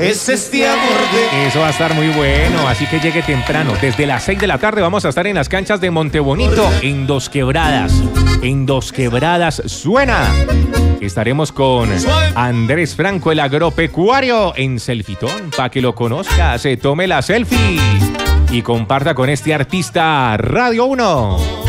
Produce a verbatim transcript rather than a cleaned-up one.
es este amor de... Eso va a estar muy bueno, así que llegue temprano. Desde las seis de la tarde vamos a estar en las canchas de Montebonito, en Dos Quebradas. En Dos Quebradas suena. Estaremos con Andrés Franco, el agropecuario, en Selfitón, para que lo conozca, se tome la selfie y comparta con este artista Radio uno.